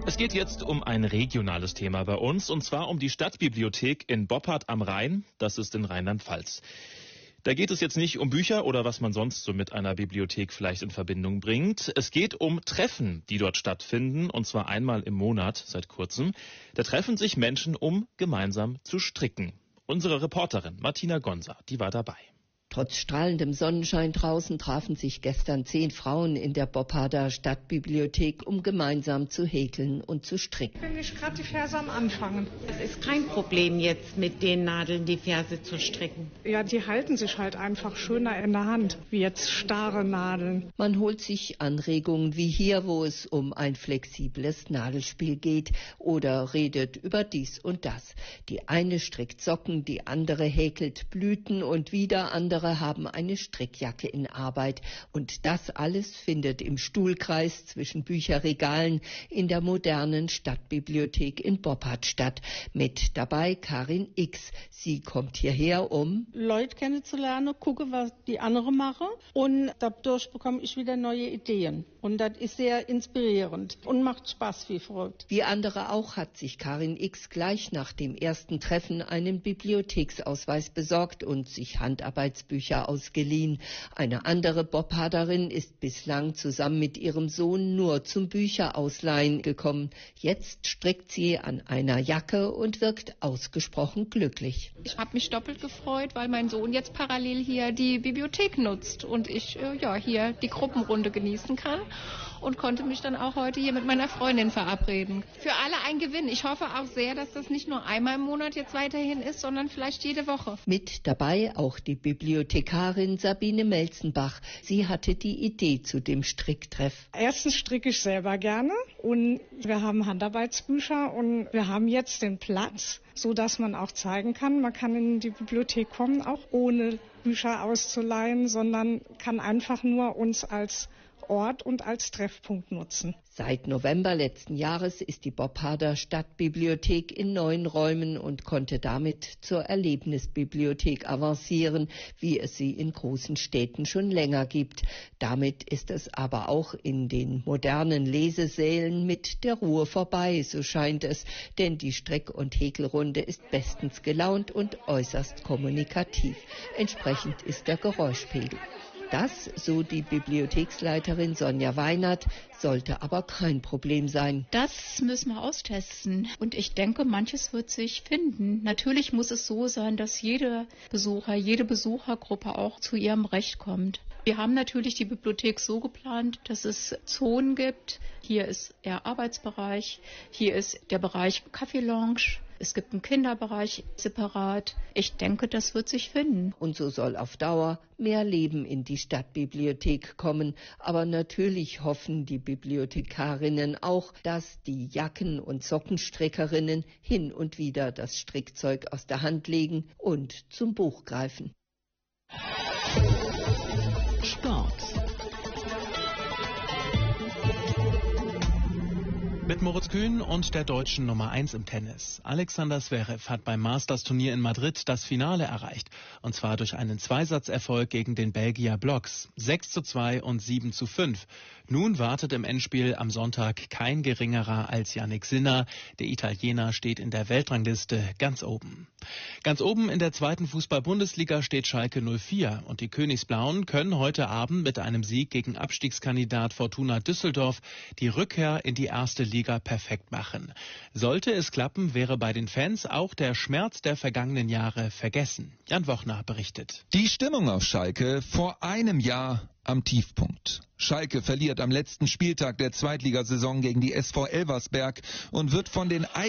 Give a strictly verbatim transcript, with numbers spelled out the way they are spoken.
Es geht jetzt um ein regionales Thema bei uns, und zwar um die Stadtbibliothek in Boppard am Rhein. Das ist in Rheinland-Pfalz. Da geht es jetzt nicht um Bücher oder was man sonst so mit einer Bibliothek vielleicht in Verbindung bringt. Es geht um Treffen, die dort stattfinden, und zwar einmal im Monat seit kurzem. Da treffen sich Menschen, um gemeinsam zu stricken. Unsere Reporterin Martina Gonsa, die war dabei. Trotz strahlendem Sonnenschein draußen trafen sich gestern zehn Frauen in der Bopparder Stadtbibliothek, um gemeinsam zu häkeln und zu stricken. Finde ich gerade die Verse am Anfang. Es ist kein Problem jetzt mit den Nadeln die Verse zu stricken. Ja, die halten sich halt einfach schöner in der Hand, wie jetzt starre Nadeln. Man holt sich Anregungen wie hier, wo es um ein flexibles Nadelspiel geht, oder redet über dies und das. Die eine strickt Socken, die andere häkelt Blüten und wieder andere haben eine Strickjacke in Arbeit. Und das alles findet im Stuhlkreis zwischen Bücherregalen in der modernen Stadtbibliothek in Boppard statt. Mit dabei Karin X. Sie kommt hierher, um Leute kennenzulernen, gucke, was die anderen machen, und dadurch bekomme ich wieder neue Ideen. Und das ist sehr inspirierend und macht Spaß wie verrückt. Wie andere auch hat sich Karin X. gleich nach dem ersten Treffen einen Bibliotheksausweis besorgt und sich Handarbeitsbücher ausgeliehen. Eine andere Bopparderin ist bislang zusammen mit ihrem Sohn nur zum Bücherausleihen gekommen. Jetzt strickt sie an einer Jacke und wirkt ausgesprochen glücklich. Ich habe mich doppelt gefreut, weil mein Sohn jetzt parallel hier die Bibliothek nutzt und ich äh, ja hier die Gruppenrunde genießen kann. Und konnte mich dann auch heute hier mit meiner Freundin verabreden. Für alle ein Gewinn. Ich hoffe auch sehr, dass das nicht nur einmal im Monat jetzt weiterhin ist, sondern vielleicht jede Woche. Mit dabei auch die Bibliothekarin Sabine Melzenbach. Sie hatte die Idee zu dem Stricktreff. Erstens stricke ich selber gerne und wir haben Handarbeitsbücher und wir haben jetzt den Platz, so dass man auch zeigen kann, man kann in die Bibliothek kommen, auch ohne Bücher auszuleihen, sondern kann einfach nur uns als Ort und als Treffpunkt nutzen. Seit November letzten Jahres ist die Bopparder Stadtbibliothek in neuen Räumen und konnte damit zur Erlebnisbibliothek avancieren, wie es sie in großen Städten schon länger gibt. Damit ist es aber auch in den modernen Lesesälen mit der Ruhe vorbei, so scheint es, denn die Strick- und Häkelrunde ist bestens gelaunt und äußerst kommunikativ. Entsprechend ist der Geräuschpegel. Das, so die Bibliotheksleiterin Sonja Weinert, sollte aber kein Problem sein. Das müssen wir austesten. Und ich denke, manches wird sich finden. Natürlich muss es so sein, dass jeder Besucher, jede Besuchergruppe auch zu ihrem Recht kommt. Wir haben natürlich die Bibliothek so geplant, dass es Zonen gibt. Hier ist eher Arbeitsbereich, hier ist der Bereich Kaffee-Lounge. Es gibt einen Kinderbereich separat. Ich denke, das wird sich finden. Und so soll auf Dauer mehr Leben in die Stadtbibliothek kommen. Aber natürlich hoffen die Bibliothekarinnen auch, dass die Jacken- und Sockenstrickerinnen hin und wieder das Strickzeug aus der Hand legen und zum Buch greifen. Sport. Mit Moritz Kühn und der deutschen Nummer eins im Tennis. Alexander Zverev hat beim Masters-Turnier in Madrid das Finale erreicht. Und zwar durch einen Zweisatzerfolg gegen den Belgier Blocks. sechs zu zwei und sieben zu fünf. Nun wartet im Endspiel am Sonntag kein geringerer als Jannik Sinner. Der Italiener steht in der Weltrangliste ganz oben. Ganz oben in der zweiten Fußball-Bundesliga steht Schalke null vier. Und die Königsblauen können heute Abend mit einem Sieg gegen Abstiegskandidat Fortuna Düsseldorf die Rückkehr in die erste Liga Liga perfekt machen. Sollte es klappen, wäre bei den Fans auch der Schmerz der vergangenen Jahre vergessen. Jan Wochner berichtet. Die Stimmung auf Schalke vor einem Jahr am Tiefpunkt. Schalke verliert am letzten Spieltag der Zweitligasaison gegen die S V Elversberg und wird von den